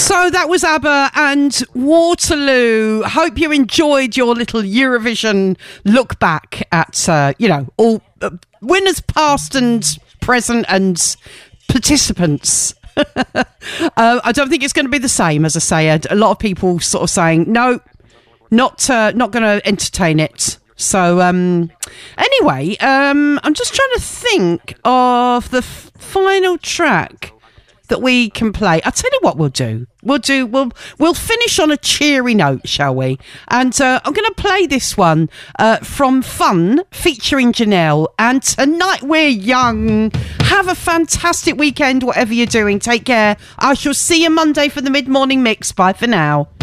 So that was ABBA and Waterloo. Hope you enjoyed your little Eurovision look back at, all winners past and present and participants. I don't think it's going to be the same, as I say. A lot of people sort of saying, no, not going to entertain it. So anyway, I'm just trying to think of the final track that we can play. I'll tell you what we'll do. We'll finish on a cheery note, shall we? And I'm going to play this one from Fun featuring Janelle. And Tonight We're Young. Have a fantastic weekend, whatever you're doing. Take care. I shall see you Monday for the mid-morning mix. Bye for now.